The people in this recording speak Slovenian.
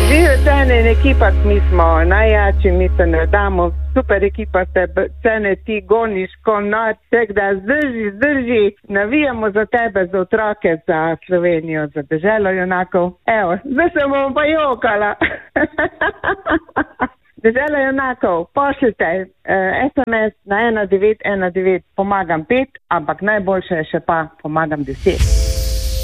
Cene in ekipa, mi smo najjači, mi se ne damo, super ekipa ste, Cene, ti goniš ko noč, tako da zdrži, navijamo za tebe, za otroke, za Slovenijo, za deželo junakov. Evo, zdaj se bomo pa jokala. Deželo junakov, pošljite SMS na 1919, pomagam 5, ampak najboljše je še pa pomagam 10.